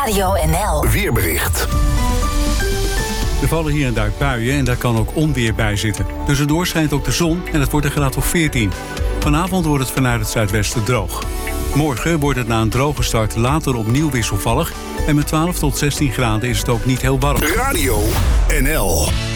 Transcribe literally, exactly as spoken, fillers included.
Radio N L Weerbericht. Er vallen hier en daar buien en daar kan ook onweer bij zitten. Tussendoor schijnt ook de zon en het wordt een graad of veertien. Vanavond wordt het vanuit het zuidwesten droog. Morgen wordt het na een droge start later opnieuw wisselvallig. En met twaalf tot zestien graden is het ook niet heel warm. Radio N L